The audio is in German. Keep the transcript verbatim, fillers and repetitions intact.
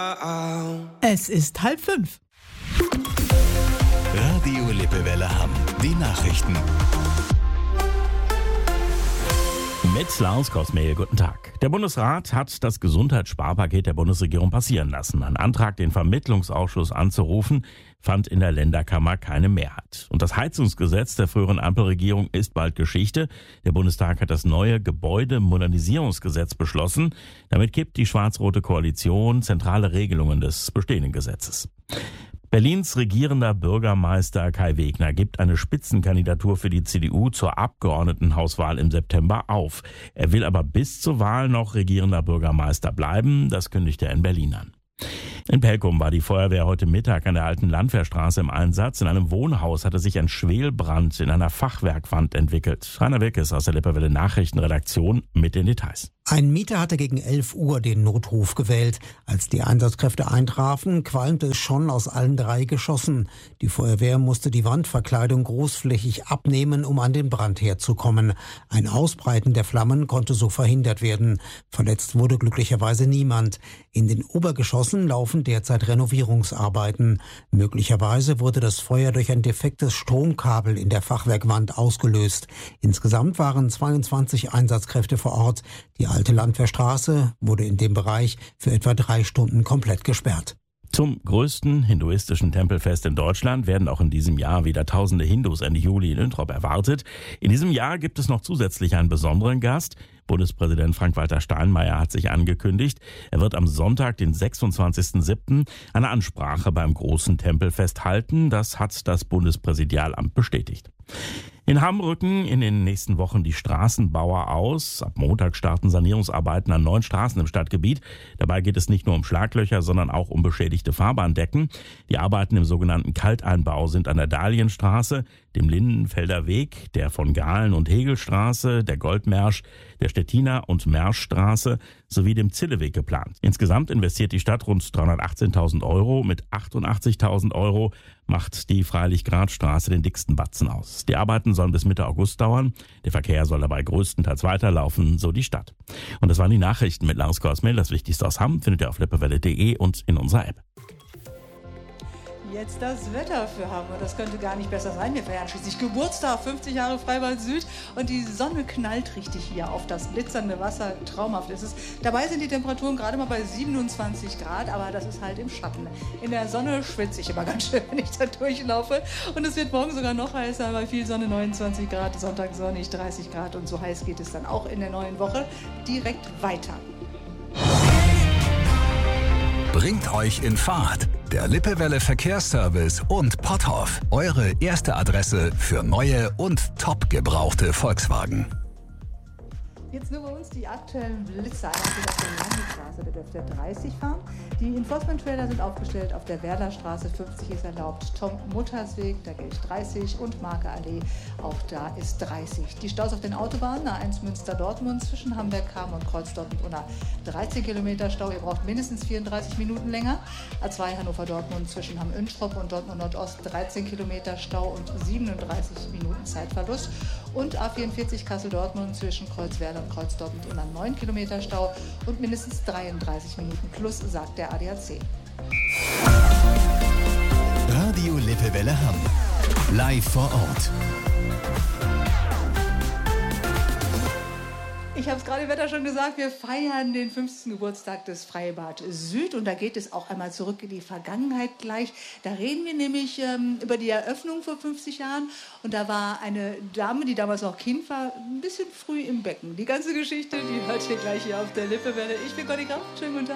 Es ist halb fünf. Radio Lippewelle Hamm. Die Nachrichten. Mit Lars Kosmehl, guten Tag. Der Bundesrat hat das Gesundheitssparpaket der Bundesregierung passieren lassen. Ein Antrag, den Vermittlungsausschuss anzurufen, fand in der Länderkammer keine Mehrheit. Und das Heizungsgesetz der früheren Ampelregierung ist bald Geschichte. Der Bundestag hat das neue Gebäudemodernisierungsgesetz beschlossen. Damit kippt die schwarz-rote Koalition zentrale Regelungen des bestehenden Gesetzes. Berlins regierender Bürgermeister Kai Wegner gibt eine Spitzenkandidatur für die C D U zur Abgeordnetenhauswahl im September auf. Er will aber bis zur Wahl noch regierender Bürgermeister bleiben. Das kündigt er in Berlin an. In Pelkum war die Feuerwehr heute Mittag an der alten Landwehrstraße im Einsatz. In einem Wohnhaus hatte sich ein Schwelbrand in einer Fachwerkwand entwickelt. Rainer Wilkes aus der Lippewelle Nachrichtenredaktion mit den Details. Ein Mieter hatte gegen elf Uhr den Notruf gewählt. Als die Einsatzkräfte eintrafen, qualmte es schon aus allen drei Geschossen. Die Feuerwehr musste die Wandverkleidung großflächig abnehmen, um an den Brand herzukommen. Ein Ausbreiten der Flammen konnte so verhindert werden. Verletzt wurde glücklicherweise niemand. In den Obergeschossen laufen derzeit Renovierungsarbeiten. Möglicherweise wurde das Feuer durch ein defektes Stromkabel in der Fachwerkwand ausgelöst. Insgesamt waren zweiundzwanzig Einsatzkräfte vor Ort. Die alte Landwehrstraße wurde in dem Bereich für etwa drei Stunden komplett gesperrt. Zum größten hinduistischen Tempelfest in Deutschland werden auch in diesem Jahr wieder tausende Hindus Ende Juli in Üntrop erwartet. In diesem Jahr gibt es noch zusätzlich einen besonderen Gast. Bundespräsident Frank-Walter Steinmeier hat sich angekündigt, er wird am Sonntag, den sechsundzwanzigsten siebten eine Ansprache beim großen Tempelfest halten. Das hat das Bundespräsidialamt bestätigt. In Hamm rücken in den nächsten Wochen die Straßenbauer aus. Ab Montag starten Sanierungsarbeiten an neun Straßen im Stadtgebiet. Dabei geht es nicht nur um Schlaglöcher, sondern auch um beschädigte Fahrbahndecken. Die Arbeiten im sogenannten Kalteinbau sind an der Dahlienstraße, dem Lindenfelder Weg, der von Gahlen- und Hegelstraße, der Goldmersch, der Stettiner- und Merschstraße sowie dem Zilleweg geplant. Insgesamt investiert die Stadt rund dreihundertachtzehntausend Euro. Mit achtundachtzigtausend Euro macht die Freilich-Grad-Straße den dicksten Batzen aus. Die Arbeiten sollen bis Mitte August dauern. Der Verkehr soll dabei größtenteils weiterlaufen, so die Stadt. Und das waren die Nachrichten mit Lars Kosmehl. Das Wichtigste aus Hamm findet ihr auf lippewelle punkt de und in unserer App. Jetzt das Wetter für Hamm. Das könnte gar nicht besser sein. Wir feiern schließlich Geburtstag, fünfzig Jahre Freibad Süd. Und die Sonne knallt richtig hier auf das glitzernde Wasser. Traumhaft ist es. Dabei sind die Temperaturen gerade mal bei siebenundzwanzig Grad. Aber das ist halt im Schatten. In der Sonne schwitze ich immer ganz schön, wenn ich da durchlaufe. Und es wird morgen sogar noch heißer. Bei viel Sonne neunundzwanzig Grad. Sonntag sonnig dreißig Grad. Und so heiß geht es dann auch in der neuen Woche direkt weiter. Bringt euch in Fahrt. Der Lippewelle Verkehrsservice und Potthoff. Eure erste Adresse für neue und top gebrauchte Volkswagen. Jetzt nur bei uns die aktuellen Blitzer. Einer steht auf der Landesstraße, da dürft ihr dreißig fahren. Die Enforcement-Trailer sind aufgestellt auf der Werderstraße, fünfzig ist erlaubt. Tom-Muttersweg, da gilt dreißig und Marke-Allee, auch da ist dreißig. Die Staus auf den Autobahnen, A eins Münster-Dortmund zwischen Hamburg-Kamm und Kreuz-Dortmund-Unna, dreizehn Kilometer Stau, ihr braucht mindestens vierunddreißig Minuten länger. A zwei Hannover-Dortmund zwischen Hamm-Üntrop und Dortmund-Nordost, dreizehn Kilometer Stau und siebenunddreißig Minuten Zeitverlust. Und A vierundvierzig Kassel-Dortmund zwischen Kreuzwerder und Kreuz-Dortmund-Unna, neun Kilometer Stau und mindestens dreiunddreißig Minuten plus, sagt der A D A C. Radio Lippewelle Hamm. Live vor Ort. Ich habe es gerade im Wetter schon gesagt, wir feiern den fünfzigsten Geburtstag des Freibad Süd und da geht es auch einmal zurück in die Vergangenheit gleich. Da reden wir nämlich ähm, über die Eröffnung vor fünfzig Jahren und da war eine Dame, die damals noch Kind war, ein bisschen früh im Becken. Die ganze Geschichte, die hört ihr gleich hier auf der Lippewelle. Ich bin Conny Kraft, schönen guten Tag.